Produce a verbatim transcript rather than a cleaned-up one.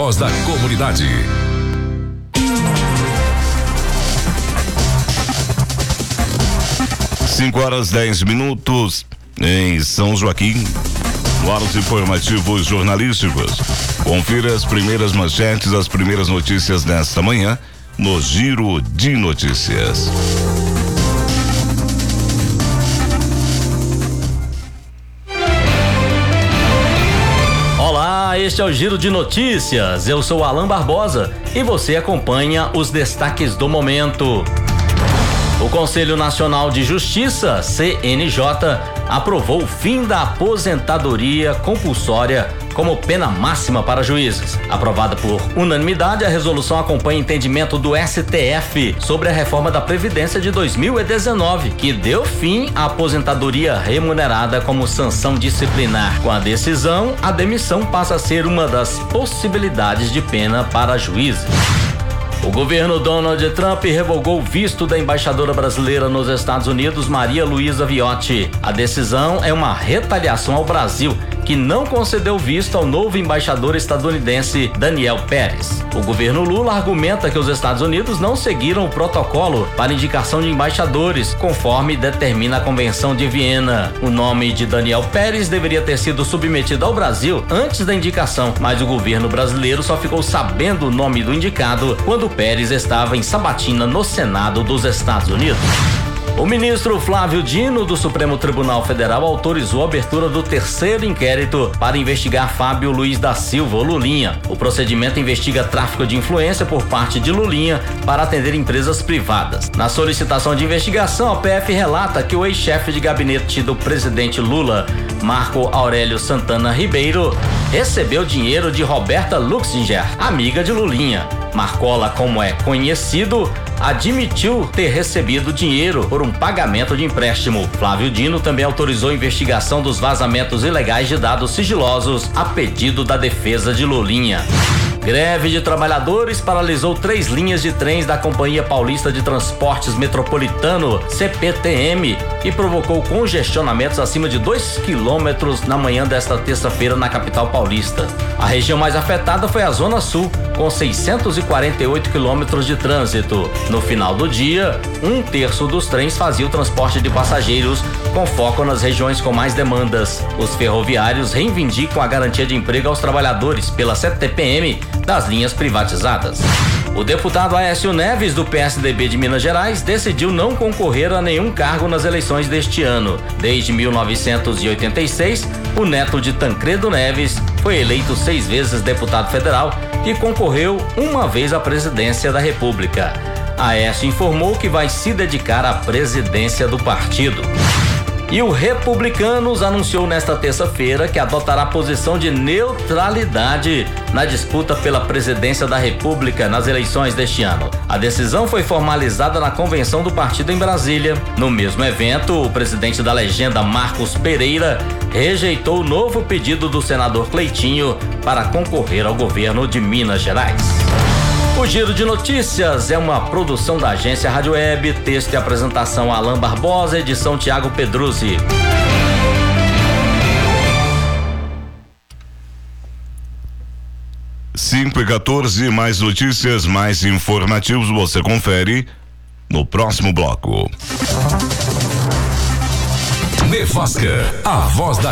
voz da comunidade. cinco horas dez minutos em São Joaquim. Quadros informativos jornalísticos. Confira as primeiras manchetes, as primeiras notícias desta manhã no Giro de Notícias. Olá, este é o Giro de Notícias. Eu sou Alan Barbosa e você acompanha os destaques do momento. O Conselho Nacional de Justiça, C N J, aprovou o fim da aposentadoria compulsória como pena máxima para juízes. Aprovada por unanimidade, a resolução acompanha entendimento do S T F sobre a reforma da Previdência de dois mil e dezenove, que deu fim à aposentadoria remunerada como sanção disciplinar. Com a decisão, a demissão passa a ser uma das possibilidades de pena para juízes. O governo Donald Trump revogou o visto da embaixadora brasileira nos Estados Unidos, Maria Luísa Viotti. A decisão é uma retaliação ao Brasil, que não concedeu visto ao novo embaixador estadunidense Daniel Pérez. O governo Lula argumenta que os Estados Unidos não seguiram o protocolo para indicação de embaixadores, conforme determina a Convenção de Viena. O nome de Daniel Pérez deveria ter sido submetido ao Brasil antes da indicação, mas o governo brasileiro só ficou sabendo o nome do indicado quando Pérez estava em sabatina no Senado dos Estados Unidos. O ministro Flávio Dino, do Supremo Tribunal Federal, autorizou a abertura do terceiro inquérito para investigar Fábio Luiz da Silva, ou Lulinha. O procedimento investiga tráfico de influência por parte de Lulinha para atender empresas privadas. Na solicitação de investigação, a P F relata que o ex-chefe de gabinete do presidente Lula, Marco Aurélio Santana Ribeiro, recebeu dinheiro de Roberta Luxinger, amiga de Lulinha. Marcola, como é conhecido, admitiu ter recebido dinheiro por um pagamento de empréstimo. Flávio Dino também autorizou a investigação dos vazamentos ilegais de dados sigilosos a pedido da defesa de Lulinha. Greve de trabalhadores paralisou três linhas de trens da Companhia Paulista de Transportes Metropolitano, C P T M, e provocou congestionamentos acima de dois quilômetros na manhã desta terça-feira na capital paulista. A região mais afetada foi a Zona Sul, com seiscentos e quarenta e oito quilômetros de trânsito. No final do dia, um terço dos trens fazia o transporte de passageiros, com foco nas regiões com mais demandas. Os ferroviários reivindicam a garantia de emprego aos trabalhadores pela C T P M das linhas privatizadas. O deputado Aécio Neves, do P S D B de Minas Gerais, decidiu não concorrer a nenhum cargo nas eleições deste ano. Desde mil novecentos e oitenta e seis, o neto de Tancredo Neves foi eleito seis vezes deputado federal e concorreu uma vez à presidência da República. Aécio informou que vai se dedicar à presidência do partido. E o Republicanos anunciou nesta terça-feira que adotará posição de neutralidade na disputa pela presidência da República nas eleições deste ano. A decisão foi formalizada na convenção do partido em Brasília. No mesmo evento, o presidente da legenda, Marcos Pereira, rejeitou o novo pedido do senador Cleitinho para concorrer ao governo de Minas Gerais. O Giro de Notícias é uma produção da agência Rádio Web, texto e apresentação Alan Barbosa, edição Tiago Pedruzzi. cinco e quatorze, mais notícias, mais informativos, você confere no próximo bloco. Nevasca, a voz da